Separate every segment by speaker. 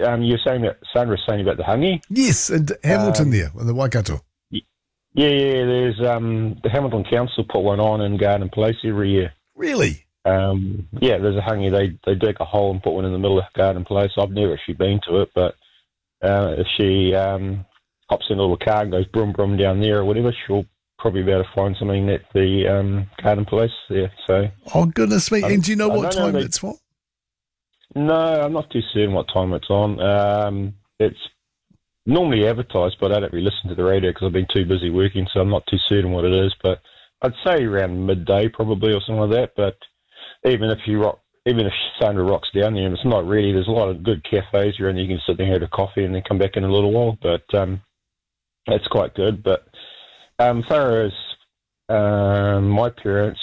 Speaker 1: you're saying that Sandra was saying about the hangi.
Speaker 2: Yes, and Hamilton there, in the Waikato.
Speaker 1: Yeah. There's the Hamilton Council put one on in Garden Place every year.
Speaker 2: Really?
Speaker 1: Yeah, there's a hangi. They dig a hole and put one in the middle of Garden Place. I've never actually been to it, but if she hops in a little car and goes brum brum down there or whatever, she'll probably be able to find something at the Garden Place there. So.
Speaker 2: Oh goodness me! And do you know what time it's for?
Speaker 1: No, I'm not too certain what time it's on. It's normally advertised, but I don't really listen to the radio because I've been too busy working, so I'm not too certain what it is. But I'd say around midday probably or something like that. But even if Sandra rocks down there, and it's not really, there's a lot of good cafes around there. You can sit there and have a coffee and then come back in a little while. But that's quite good. But as far as my parents,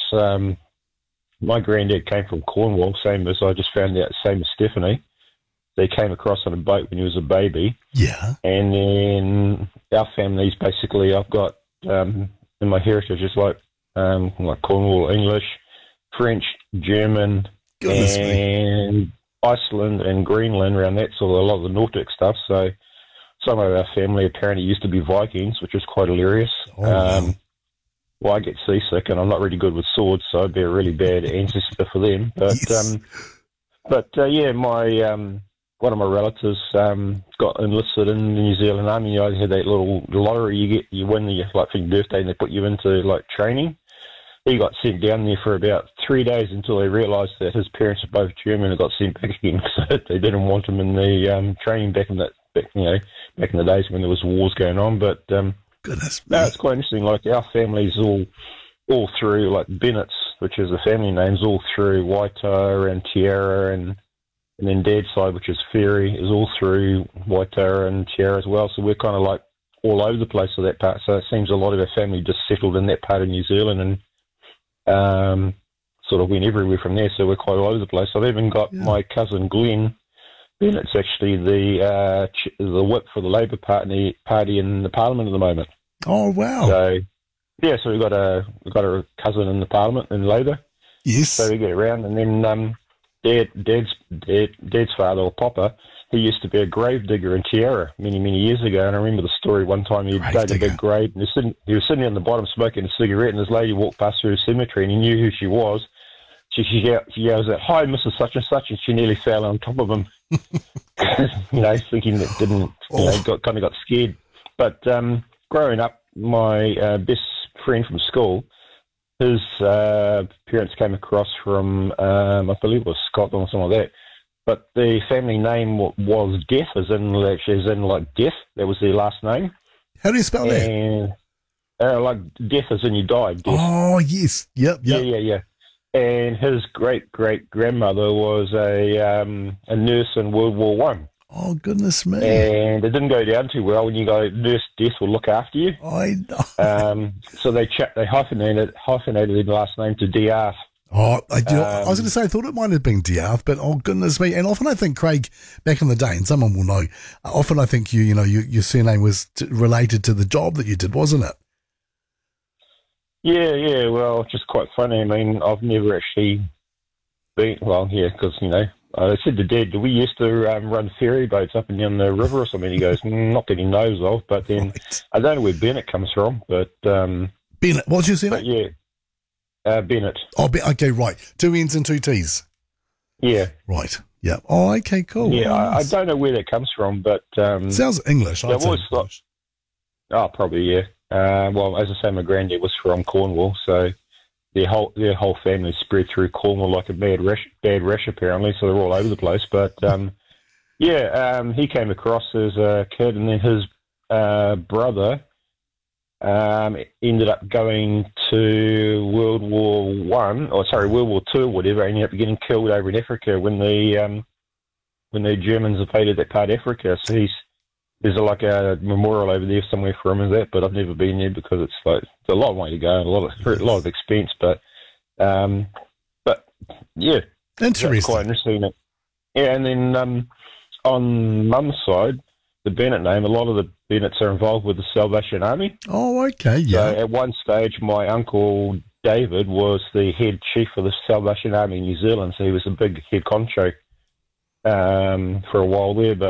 Speaker 1: my granddad came from Cornwall, same as I just found out, same as Stephanie. They came across on a boat when he was a baby.
Speaker 2: Yeah.
Speaker 1: And then our family's basically, I've got in my heritage, it's like Cornwall English, French, German, and Iceland and Greenland, around that sort of a lot of the Nordic stuff. So some of our family apparently used to be Vikings, which is quite hilarious.
Speaker 2: Oh,
Speaker 1: well, I get seasick, and I'm not really good with swords, so I'd be a really bad ancestor for them. But,
Speaker 2: yes.
Speaker 1: Yeah, my one of my relatives got enlisted in the New Zealand Army. I had that little lottery you win for your birthday, and they put you into training. He got sent down there for about 3 days until they realised that his parents are both German and got sent back again because they didn't want him in the training back in the days when there was wars going on. But
Speaker 2: goodness,
Speaker 1: no, it's quite interesting. Like our family's all through, like Bennett's, which is the family names, all through Waitoa and Tiara, and then Dad's side, which is Ferry, is all through Waitoa and Tiara as well. So we're kind of like all over the place with that part. So it seems a lot of our family just settled in that part of New Zealand and sort of went everywhere from there. So we're quite all over the place. I've even got my cousin Glenn Bennett's actually the whip for the Labour Party in the Parliament at the moment.
Speaker 2: Oh wow!
Speaker 1: So yeah, so we've got a cousin in the Parliament in Labour.
Speaker 2: Yes.
Speaker 1: So we get around, and then Dad's father, or Papa, he used to be a grave digger in Tiara many years ago. And I remember the story one time he dug a big grave, and he was sitting on the bottom smoking a cigarette, and this lady walked past through the cemetery, and he knew who she was. She yells out, "Hi, Mrs. Such and Such," and she nearly fell on top of him. Thinking that got scared. But growing up, my best friend from school, his parents came across from, I believe it was Scotland or something like that. But the family name was Death, as in like death. That was their last name.
Speaker 2: How do you spell that?
Speaker 1: Like death as in you died. Death.
Speaker 2: Oh, yes. Yep.
Speaker 1: Yeah. And his great-great-grandmother was a nurse in World War One.
Speaker 2: Oh, goodness me.
Speaker 1: And it didn't go down too well when you go, Nurse Death will look after you.
Speaker 2: I know.
Speaker 1: So they hyphenated their last name to Diarth.
Speaker 2: Oh, I was going to say, I thought it might have been Diarth, but oh, goodness me. And often I think, Craig, back in the day, and someone will know, often I think your surname was related to the job that you did, wasn't it?
Speaker 1: Yeah, well, it's just quite funny. I mean, I've never actually been, because, I said to Dad, we used to run ferry boats up and down the river or something? He goes, not that he knows of, but then right. I don't know where Bennett comes from, but...
Speaker 2: Bennett, what's your surname?
Speaker 1: Yeah, Bennett.
Speaker 2: Oh, okay, right. 2 N's and 2 T's.
Speaker 1: Yeah.
Speaker 2: Right, yeah. Oh, okay, cool.
Speaker 1: Yeah,
Speaker 2: oh, nice.
Speaker 1: I don't know where that comes from, but...
Speaker 2: sounds English, I'd say.
Speaker 1: Oh, probably, yeah. Well, as I say, my granddad was from Cornwall, so their whole family spread through Cornwall like a bad rash apparently, so they're all over the place. But he came across as a kid, and then his brother ended up going to World War II or whatever, and ended up getting killed over in Africa when the Germans invaded that part of Africa. So there's like a memorial over there somewhere for him and that, but I've never been there because it's a long way to go and a lot of expense. But yeah,
Speaker 2: interesting.
Speaker 1: That's quite interesting. Yeah, and then on Mum's side, the Bennett name, a lot of the Bennetts are involved with the Salvation Army.
Speaker 2: Oh, okay, yeah.
Speaker 1: So at one stage, my uncle David was the head chief of the Salvation Army in New Zealand, so he was a big head honcho for a while there. But